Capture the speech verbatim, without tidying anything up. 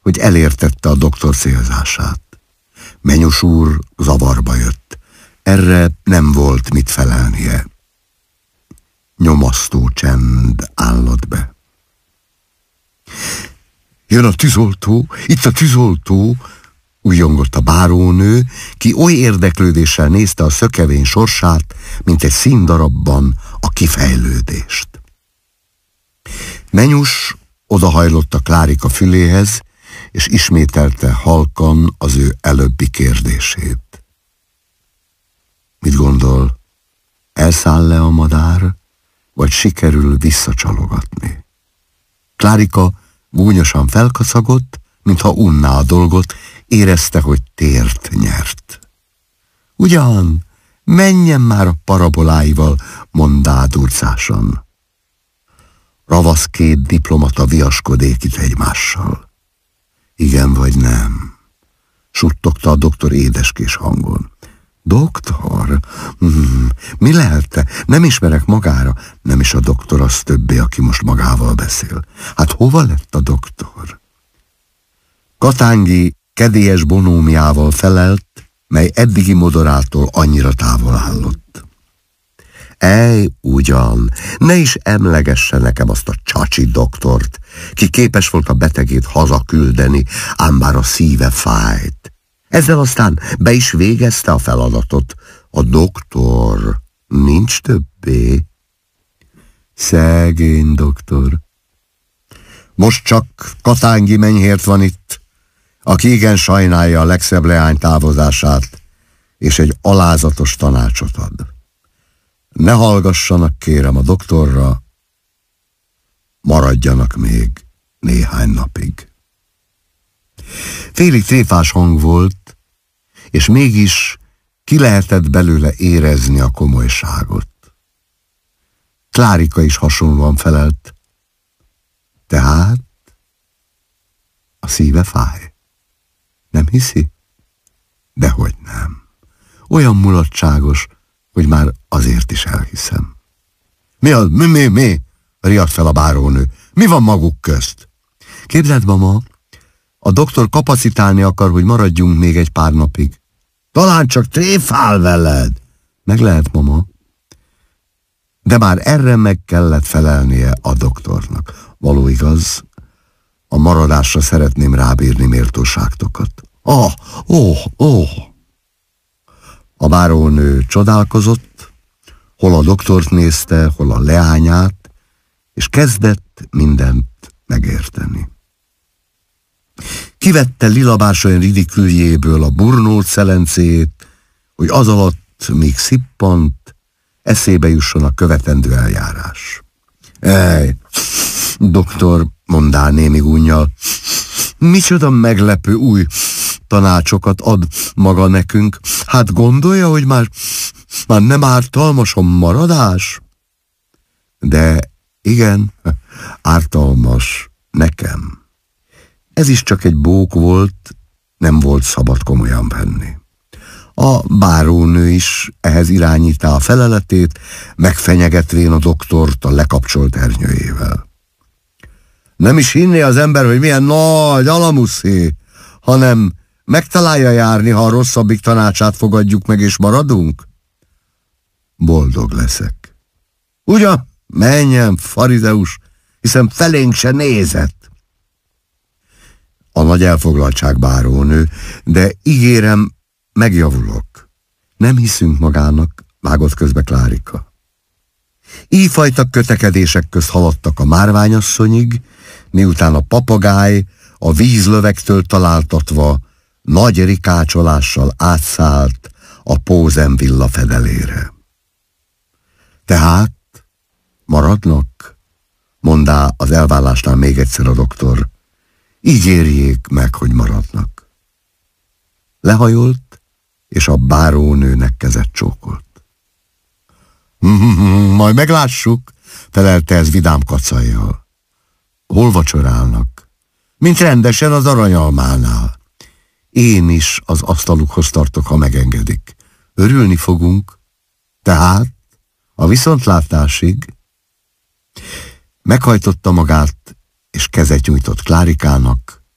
hogy elértette a doktor célzását. Menyus úr zavarba jött. Erre nem volt mit felelnie. Nyomasztó csend állott be. Jön a tűzoltó, itt a tűzoltó, újjongott a bárónő, ki oly érdeklődéssel nézte a szökevény sorsát, mint egy színdarabban a kifejlődést. Menyus odahajlott a Klárika füléhez, és ismételte halkan az ő előbbi kérdését. Mit gondol, elszáll le a madár, vagy sikerül visszacsalogatni? Klárika gúnyosan felkacagott, mintha unná a dolgot, érezte, hogy tért nyert. Ugyan, menjen már a paraboláival, mondá durcásan. Ravasz két diplomata viaskodik itt egymással. Igen vagy nem? Suttogta a doktor édeskés hangon. Doktor? Hmm, mi lehet-e? Nem ismerek magára. Nem is a doktor az többé, aki most magával beszél. Hát hova lett a doktor? Katángi kedélyes bonómiával felelt, mely eddigi modorától annyira távol állott. Ej, ugyan, ne is emlegesse nekem azt a csacsi doktort, ki képes volt a betegét hazaküldeni, ám bár a szíve fájt. Ezzel aztán be is végezte a feladatot. A doktor nincs többé. Szegény doktor. Most csak Katángi menyhért van itt, aki igen sajnálja a legszebb leány távozását, és egy alázatos tanácsot ad. Ne hallgassanak, kérem, a doktorra, maradjanak még néhány napig. Félig tréfás hang volt, és mégis ki lehetett belőle érezni a komolyságot. Klárika is hasonlóan felelt. Tehát a szíve fáj. Nem hiszi? Dehogy nem. Olyan mulatságos, hogy már azért is elhiszem. Mi az? Mi, mi, mi? Riadt fel a bárónő. Mi van maguk közt? Képzeld, mama, a doktor kapacitálni akar, hogy maradjunk még egy pár napig. Talán csak tréfál veled. Meg lehet, mama. De már erre meg kellett felelnie a doktornak. Való igaz, a maradásra szeretném rábírni méltóságtokat. Oh, oh, oh. A bárónő csodálkozott, hol a doktort nézte, hol a leányát, és kezdett mindent megérteni. Kivette lilabársony ridiküljéből a burnót szelencét, hogy az alatt, míg szippant, eszébe jusson a követendő eljárás. Ej, doktor, mondál némi gúnnyal, micsoda meglepő új tanácsokat ad maga nekünk. Hát gondolja, hogy már, már nem ártalmas a maradás? De igen, ártalmas nekem. Ez is csak egy bók volt, nem volt szabad komolyan venni. A bárónő is ehhez irányítá a feleletét, megfenyegetvén a doktort a lekapcsolt ernyőjével. Nem is hinné az ember, hogy milyen nagy alamuszé, hanem megtalálja járni, ha a rosszabbik tanácsát fogadjuk meg és maradunk? Boldog leszek. Ugyan, menjen, farizeus, hiszen felénk se nézett. A nagy elfoglaltság bárónő, de ígérem, megjavulok. Nem hiszünk magának, vágott közbe Klárika. Íjfajta kötekedések közt haladtak a márványasszonyig, miután a papagáj a vízlövektől találtatva nagy rikácsolással átszállt a Pózen villa fedelére. Tehát maradnak? Mondá az elvállásnál még egyszer a doktor. Ígérjék meg, hogy maradnak. Lehajolt, és a bárónőnek kezet csókolt. Majd meglássuk, felelte ez vidám kacajjal. Hol vacsorálnak? Mint rendesen az Aranyalmánál. Én is az asztalukhoz tartok, ha megengedik. Örülni fogunk. Tehát a viszontlátásig. Meghajtotta magát, és kezet nyújtott Klárikának,